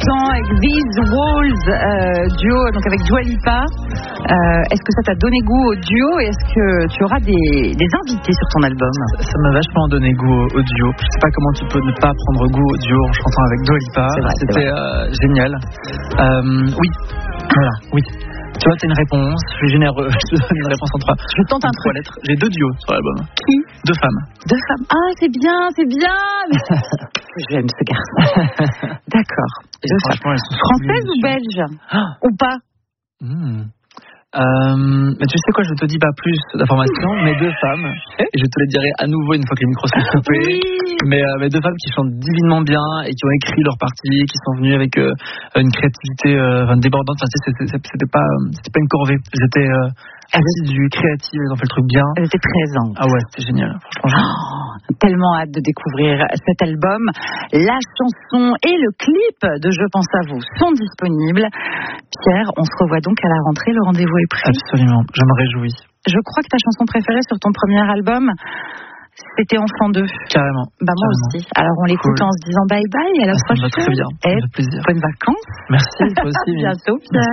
l'instant avec These Walls, duo donc avec Dua Lipa. Est-ce que ça t'a donné goût au duo et est-ce que tu auras des invités sur ton album? Ça m'a vachement donné goût au duo. Je sais pas comment tu peux ne pas prendre goût au duo en chantant avec Dua Lipa. C'était génial. Oui. Voilà, oui. Tu vois, t'as une réponse, je suis généreux, je te donne une réponse en 3. Je tente un truc. Lettres. J'ai 2 duos sur l'album. Qui? 2 femmes. 2 femmes. Ah, c'est bien. J'aime ce garçon. D'accord. Franchement, elles sont françaises ou belges? Ou pas? Mais tu sais quoi, je te dis pas plus d'informations, mais 2 femmes, et je te les dirai à nouveau une fois que les micros sont coupés. Mais 2 femmes qui chantent divinement bien et qui ont écrit leur partie, qui sont venues avec une créativité débordante. Enfin, c'était pas une corvée. Elles étaient assidues, créatives, elles ont fait le truc bien. Elles étaient présentes. Ah ouais, c'était génial. Franchement. Tellement hâte de découvrir cet album. La chanson et le clip de Je pense à vous sont disponibles. Pierre, on se revoit donc à la rentrée. Le rendez-vous est pris. Absolument, je me réjouis. Je crois que ta chanson préférée sur ton premier album, c'était Enfant 2. Carrément. Moi aussi. Alors on l'écoute en se disant bye bye et à la prochaine. Ça me va très bien. Et plaisir. bonnes vacances. Merci, toi aussi. À bientôt, Pierre.